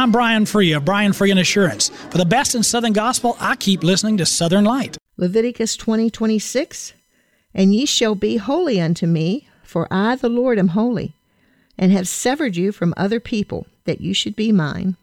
I'm Brian Free of Brian Free and Assurance. For the best in Southern Gospel, I keep listening to Southern Light. Leviticus 20:26, and ye shall be holy unto me, for I the Lord am holy, and have severed you from other people, that you should be mine.